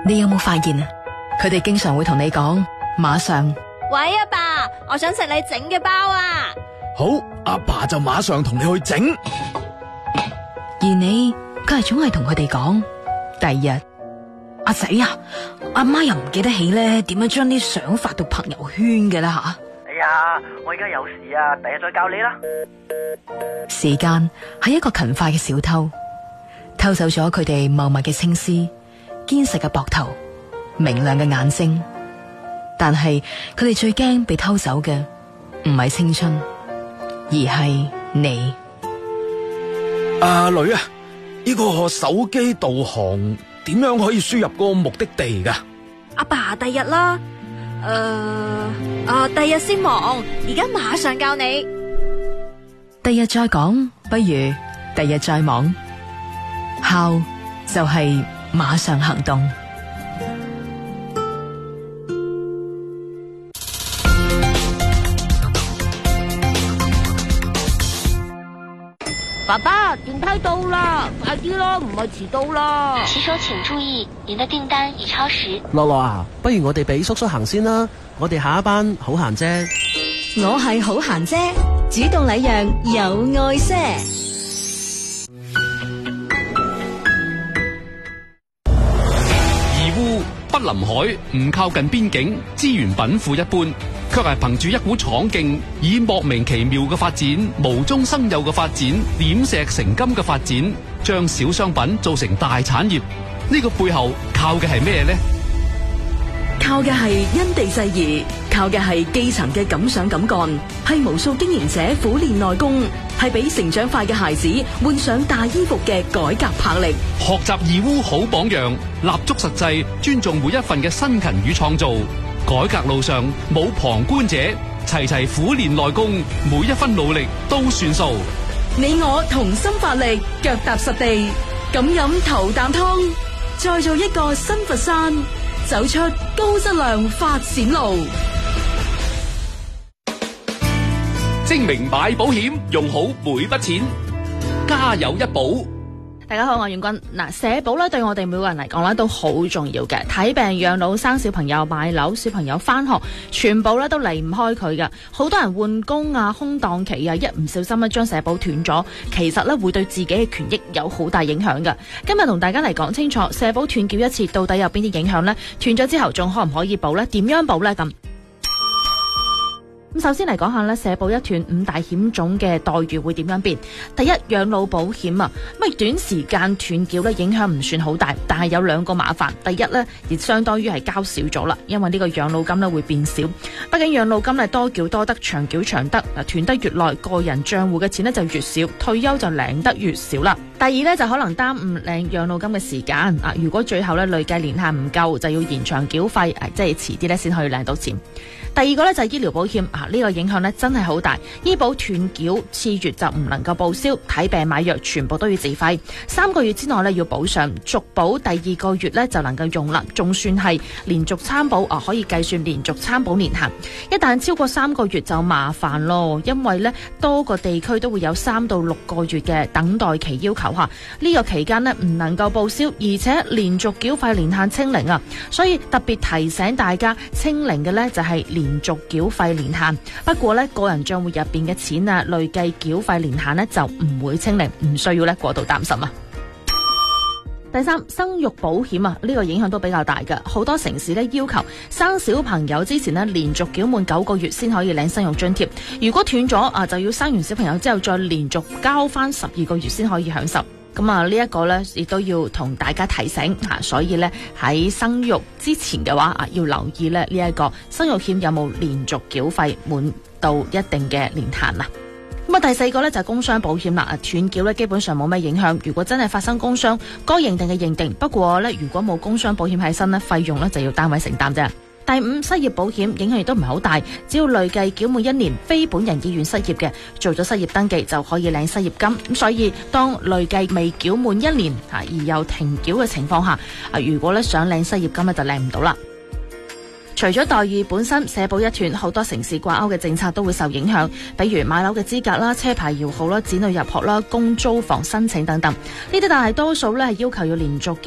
你有冇發現啊？佢哋經常會同你講馬上。 喂，阿爸，我想食你整嘅包啊！ 好，阿爸就馬上同你去整。 而你佢係總係同佢哋講第二日。阿仔啊，阿媽又唔記得起咧點樣將啲相發到朋友圈嘅啦吓。 哎呀，我而家有事啊，第日再教你啦。 時間係一個勤快嘅小偷，偷走咗佢哋茂密嘅青絲、堅實嘅膊頭、明亮嘅眼睛。但係佢哋最驚被偷走嘅唔係青春，而係你。 阿女啊，呢個手機導航點樣可以輸入個目的地噶？ 阿爸，第日啦。第日先忙，而家馬上教你。 第日再講，不如第日再忙。孝就係馬上行動。 爸爸，電梯到啦，快啲啦，唔係遲到啦。 騎手請注意，您的訂單已超時。 樂樂啊，不如我哋俾叔叔行先啦，我哋下一班好閒啫。 我係好閒啫，主動禮讓有愛些。 義烏不臨海，唔靠近邊境，資源稟賦一般，卻係憑住一股闖勁，以莫名其妙嘅發展、無中生有嘅發展、點石成金嘅發展，將小商品做成大產業。呢個背後靠嘅係咩呢？ 靠嘅係因地制宜，靠嘅係基層嘅敢想敢幹，係無數經營者苦練內功，係俾成長快嘅孩子換上大衣服嘅改革魄力。 學習義烏好榜樣，立足實際，尊重每一份嘅辛勤與創造。改革路上冇旁觀者，齊齊苦練內功，每一分努力都算數。 你我同心發力，腳踏實地，咁飲頭啖湯，再做一個新佛山，走出高質量發展路。 精明買保險，用好每筆錢，家有一保。 大家好，我係遠君。嗱，社保咧對我哋每個人嚟講咧都好重要嘅，睇病、養老、生小朋友、買樓、小朋友翻學，全部咧都離唔開佢嘅。好多人換工啊、空檔期啊，一唔小心咧將社保斷咗，其實咧會對自己嘅權益有好大影響嘅。今日同大家嚟講清楚，社保斷繳一次到底有邊啲影響呢？斷咗之後仲可唔可以保呢？點樣保呢？咁首先嚟講下咧，社保一斷五大險種嘅待遇會點樣變？第一，養老保險啊，短時間斷繳咧影響唔算好大，但係有兩個麻煩。第一咧，亦相當於係交少咗啦，因為呢個養老金咧會變少。畢竟養老金係多繳多得，長繳長得，斷得越耐，個人賬戶嘅錢咧就越少，退休就領得越少啦。第二咧就可能耽誤領養老金嘅時間啊！如果最後咧累計年限唔夠，就要延長繳費，即係遲啲咧先可以領到錢。第二個咧就係醫療保險啊，呢個影響咧真係好大。醫保斷繳次月就唔能夠報銷，睇病買藥全部都要自費，3個月之內咧要補上，續保第2個月咧就能夠用啦，仲算係連續參保啊，可以計算連續參保年限。一旦超過3個月就麻煩咯，因為咧多個地區都會有3到6個月嘅等待期要求吓，呢個期間咧唔能夠報銷，而且連續繳費年限清零啊，所以特別提醒大家清零嘅咧就係連續繳費年限。不過咧個人賬戶入邊嘅錢啊，累計繳費年限咧就唔會清零，唔需要咧過度擔心啊。第三，生育保險啊，呢個影響都比較大嘅。好多城市咧要求生小朋友之前咧連續繳滿9個月先可以領生育津貼，如果斷咗啊，就要生完小朋友之後再連續交翻12個月先可以享受。咁啊，呢一個呢亦都要同大家提醒吓，所以呢喺生育之前嘅話啊，要留意呢一個生育險有冇連續繳費滿到一定嘅年限啊。咁啊，第4個呢就係工傷保險啦，斷繳呢基本上冇咩影響。如果真係發生工傷，該認定嘅認定，不過呢如果冇工傷保險喺身呢，費用呢就要單位承擔啫。第5，失業保險影響亦都唔係好大，只要累計繳滿1年，非本人意願失業嘅，做咗失業登記就可以領失業金。咁所以當累計未繳滿1年而又停繳嘅情況下，如果咧想領失業金咧就領唔到啦。除咗待遇本身，社保一斷，好多城市掛鈎嘅政策都會受影響，比如買樓嘅資格啦、車牌搖號啦、子女入學啦、公租房申請等等，呢啲大多數咧係要求要連續